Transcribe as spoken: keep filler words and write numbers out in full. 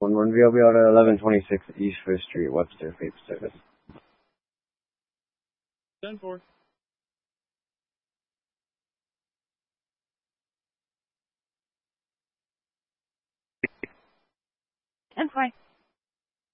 one one V L B Auto, eleven twenty-six East Fifth Street, Webster, Fate Pacific. ten four. ten four.